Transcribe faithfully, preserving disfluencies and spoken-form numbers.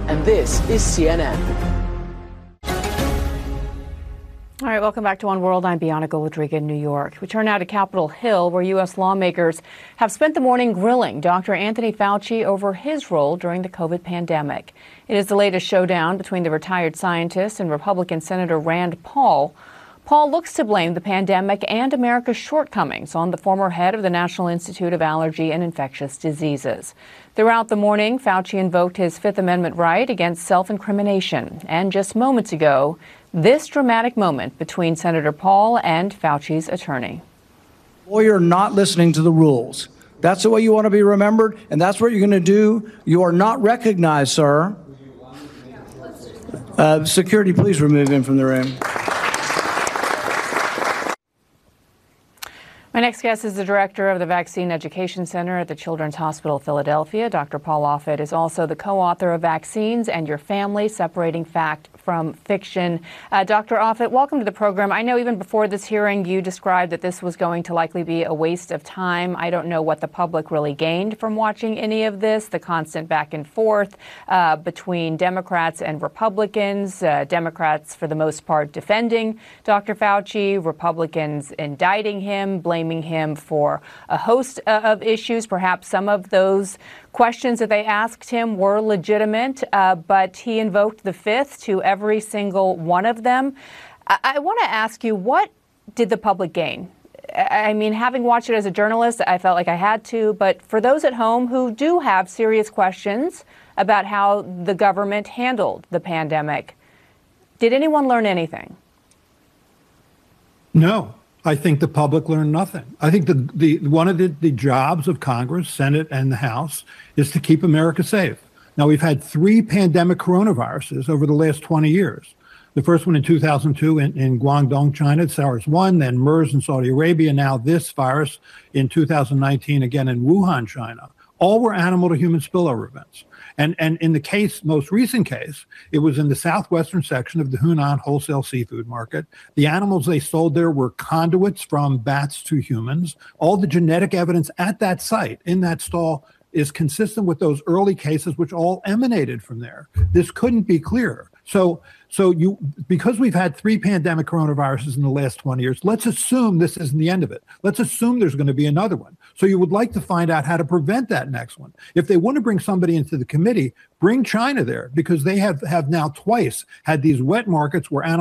and this is C N N. All right, welcome back to One World. I'm Bianca Rodriguez in New York. We turn now to Capitol Hill, where U S lawmakers have spent the morning grilling Doctor Anthony Fauci over his role during the COVID pandemic. It is the latest showdown between the retired scientist and Republican Senator Rand Paul. Paul looks to blame the pandemic and America's shortcomings on the former head of the National Institute of Allergy and Infectious Diseases. Throughout the morning, Fauci invoked his Fifth Amendment right against self-incrimination. And just moments ago, this dramatic moment between Senator Paul and Fauci's attorney. Lawyer not listening to the rules. That's the way you want to be remembered, and that's what you're going to do. You are not recognized, sir. Uh, security, please remove him from the room. My next guest is the director of the Vaccine Education Center at the Children's Hospital of Philadelphia. Doctor Paul Offit is also the co-author of Vaccines and Your Family, Separating Fact from Fiction. Uh, Doctor Offit, welcome to the program. I know even before this hearing, you described that this was going to likely be a waste of time. I don't know what the public really gained from watching any of this, the constant back and forth uh, between Democrats and Republicans, uh, Democrats for the most part defending Doctor Fauci, Republicans indicting him, blaming him for a host of issues. Perhaps some of those questions that they asked him were legitimate, uh, but he invoked the Fifth to every single one of them. I, I want to ask you, what did the public gain? I mean, having watched it as a journalist, I felt like I had to. But for those at home who do have serious questions about how the government handled the pandemic, did anyone learn anything? No. I think the public learned nothing. I think the, the one of the, the jobs of Congress, Senate, and the House is to keep America safe. Now, we've had three pandemic coronaviruses over the last twenty years. The first one in two thousand two in, in Guangdong, China, SARS one, then MERS in Saudi Arabia, now this virus in two thousand nineteen, again in Wuhan, China. All were animal-to-human spillover events. And, and in the case, most recent case, it was in the southwestern section of the Hunan wholesale seafood market. The animals they sold there were conduits from bats to humans. All the genetic evidence at that site, in that stall, is consistent with those early cases, which all emanated from there. This couldn't be clearer. So, so you, because we've had three pandemic coronaviruses in the last twenty years, let's assume this isn't the end of it. Let's assume there's going to be another one. So you would like to find out how to prevent that next one. If they want to bring somebody into the committee, bring China there, because they have, have now twice had these wet markets where animals